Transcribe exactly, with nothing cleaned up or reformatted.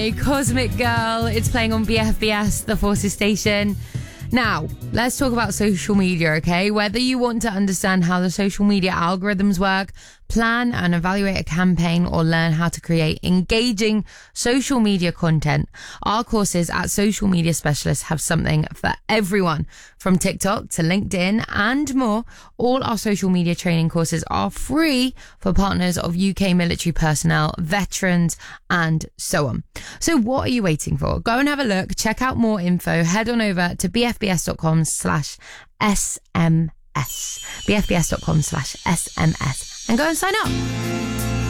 A Cosmic Girl. It's playing on B F B S, the Forces station. Now, let's talk about social media, okay? Whether you want to understand how the social media algorithms work, plan and evaluate a campaign, or learn how to create engaging social media content, our courses at Social Media Specialists have something for everyone. From TikTok to LinkedIn and more, all our social media training courses are free for partners of U K military personnel, veterans, and so on. So what are you waiting for? Go and have a look. Check out more info. Head on over to bfbs.com slash SMS. bfbs.com slash SMS and go and sign up.